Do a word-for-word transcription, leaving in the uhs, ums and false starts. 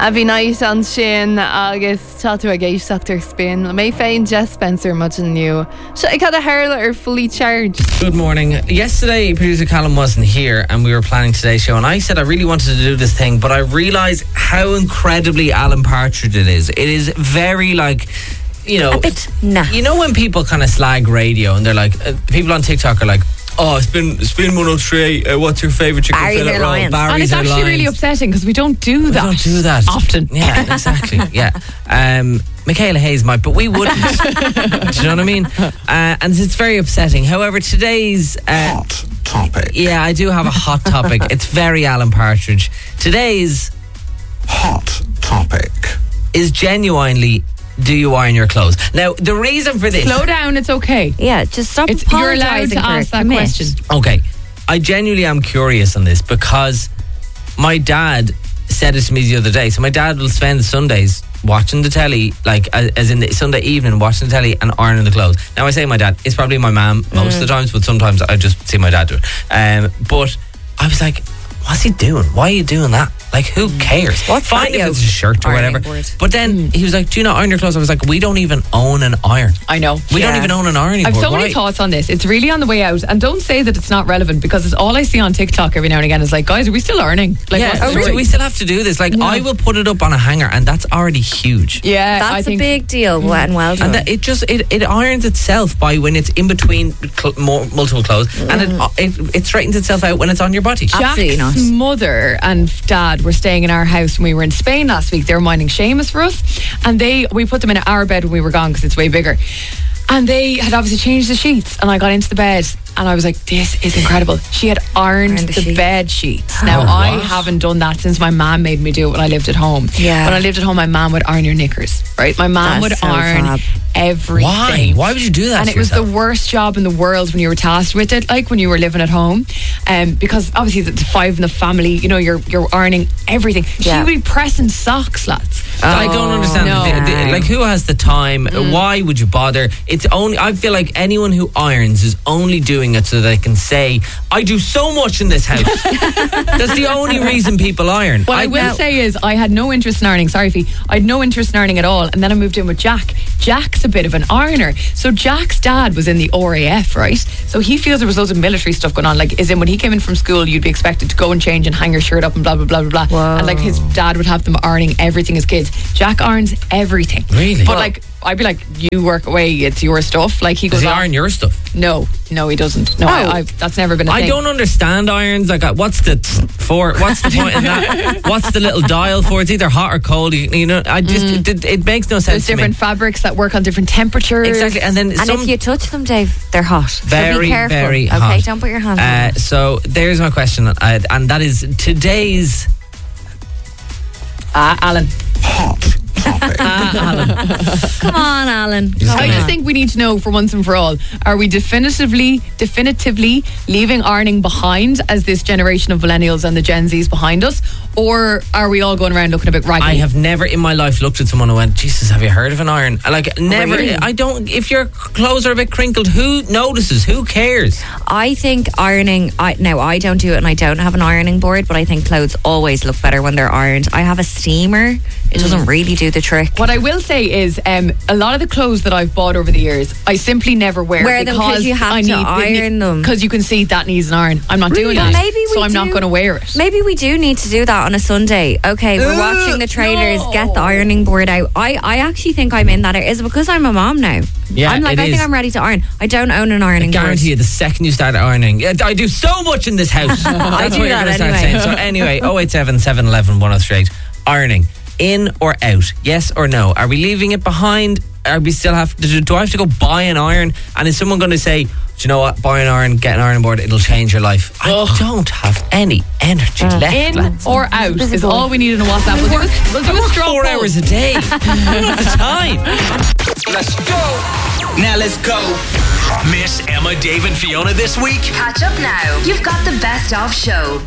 A bhí night an sin agus táú a géisteachtar spin. Mé féin Jess Spencer much new. So I got a hairla or fully charged. Good morning. Yesterday, producer Callum wasn't here and we were planning today's show, and I said I really wanted to do this thing, but I realised how incredibly Alan Partridge it is. It is very like, you know, a bit naff. You know when people kind of slag radio and they're like, uh, people on TikTok are like, oh, spin, spin one oh three. Uh, what's your favourite chicken Barry's fillet or roll? Lions. And it's Barry's or actually Lions. really upsetting because we don't do that. We don't do that often. Yeah, exactly. Yeah. Um, Michaela Hayes might, but we wouldn't. Do you know what I mean? Uh, and it's very upsetting. However, today's uh, hot topic. Yeah, I do have a hot topic. It's very Alan Partridge. Today's Hot topic. is genuinely, do you iron your clothes? Now, the reason for this... Slow down, it's okay. Yeah, just stop It's, you're allowed apologising to for ask it. that Commit. question. Okay, I genuinely am curious on this because my dad said it to me the other day. So my dad will spend Sundays watching the telly, like as as in the Sunday evening, watching the telly and ironing the clothes. Now I say my dad, it's probably my mum most of the times, but sometimes I just see my dad do it. Um, but I was like, what's he doing? Why are you doing that? Like, who cares? What's Fine that, if yo? it's a shirt or Ironing whatever. board. But then he was like, do you not iron your clothes? I was like, we don't even own an iron. I know. We Yeah. don't even own an ironing I've board. so many Why? thoughts on this. It's really on the way out. And don't say that it's not relevant because it's all I see on TikTok every now and again is like, guys, are we still earning? Like, Yeah, what's the so story? we still have to do this. Like, I will put it up on a hanger, and that's already huge. Yeah, I That's think a big deal. Well, and well done. And that it just it, it irons itself by when it's in between cl- more, multiple clothes, and it, it it straightens itself out when it's on your body. Absolutely Jack's not. mother and dad were staying in our house when we were in Spain last week. They were minding Seamus for us, and they we put them in our bed when we were gone because it's way bigger. And they had obviously changed the sheets, and I got into the bed and I was like, this is incredible. She had ironed Ironed the the sheets. bed sheets. Now, Oh, I what? haven't done that since my mum made me do it when I lived at home. Yeah. When I lived at home, my mum would iron your knickers, right? My mum That's would so iron fab. everything. Why? Why would you do that? And to it was the yourself? worst job in the world when you were tasked with it, like when you were living at home, um, because obviously the the five in the family, you know, you're you're ironing everything. Yeah. She would be pressing socks, lads. I don't understand. no. the- the- like, who has the time? Why would you bother? It's only. I feel like anyone who irons is only doing it so they can say, "I do so much in this house." That's the only reason people iron. What I, will now- say is I had no interest in ironing. Sorry, Fee. I had no interest in ironing at all. And then I moved in with Jack. Jack's a bit of an ironer. So Jack's dad was in the R A F, right? So he feels there was loads of military stuff going on. Like, as in when he came in from school, you'd be expected to go and change and hang your shirt up and blah, blah, blah, blah, blah. Whoa. And like his dad would have them ironing everything as kids. Jack irons everything. Really? But like, I'd be like, you work away, it's your stuff. Like, he Does goes he off- iron your stuff? No, no, he doesn't. No, Oh. I, I, that's never been a I thing. don't understand irons. Like, uh, what's the t- for? What's the point in that? What's the little dial for? It's either hot or cold. You, you know, I just it, it, it makes no sense There's to me. different fabrics that work on different temperatures. Exactly, and then And some if you touch them, Dave, they're hot. so very be careful. very okay, hot. don't put your hands on Uh, them. so there's my question, uh, and that is today's Ah, Alan. Hot topic. Come on, Alan. Just I gonna- just think we need to know for once and for all: are we definitively, definitively leaving ironing behind as this generation of millennials and the Gen Zs behind us, or are we all going around looking a bit raggedy? I have never in my life looked at someone and went, Jesus, have you heard of an iron? I Like, never. Really? I don't. If your clothes are a bit crinkled, who notices? Who cares? I think ironing, I, now I don't do it and I don't have an ironing board, but I think clothes always look better when they're ironed. I have a steamer. It doesn't really do the trick. What I will say is, um, a lot of the clothes that I've bought over the years, I simply never wear. Wear them 'cause because you have I to need, iron them. because you can see that needs an iron. I'm not doing that, Maybe we so I'm not do. going to wear it. Maybe we do need to do that on a Sunday. Okay, we're watching the trailers. no. Get the ironing board out. I, I actually think I'm in that. Is it because I'm a mom now? Yeah, I'm like, it I think is. I'm ready to iron. I don't own an ironing board. Guarantee you, the second you start ironing, "Yeah, I do so much in this house." That's do what you're that going to start anyway. saying. So anyway, oh eight seven, seven one one, one oh three eight. Ironing, in or out? Yes or no? Are we leaving it behind? Are we still have to? Do I have to go buy an iron? And is someone going to say, do you know what? Buy an iron, get an ironing board. It'll change your life. I don't have any energy left. In lads. or out is all we need in a WhatsApp. We'll do a, we'll do a straw Four poll. hours a day. I don't have the time. Let's go. Now let's go. Miss Emma, Dave and Fiona this week? Catch up now. You've got the best of show.